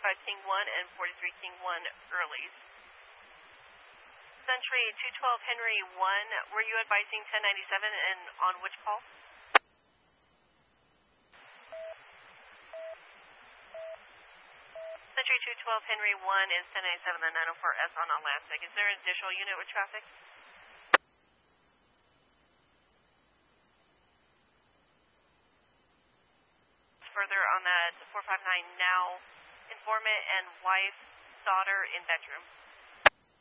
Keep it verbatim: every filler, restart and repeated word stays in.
forty-five King one and forty-three King one earlies. Century two twelve Henry one, were you advising ten ninety-seven and on which call? Century two twelve Henry one is ten ninety-seven and nine oh four S on Atlantic. Is there an additional unit with traffic? Further on that four five nine now, informant and wife, daughter in bedroom.